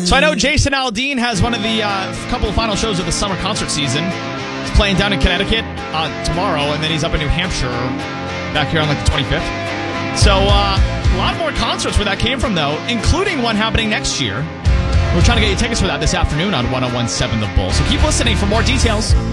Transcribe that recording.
So I know Jason Aldean has one of the couple of final shows of the summer concert season. He's playing down in Connecticut tomorrow, and then he's up in New Hampshire back here on like the 25th. So a lot more concerts where that came from, though, including one happening next year. We're trying to get you tickets for that this afternoon on 101.7 The Bull. So keep listening for more details.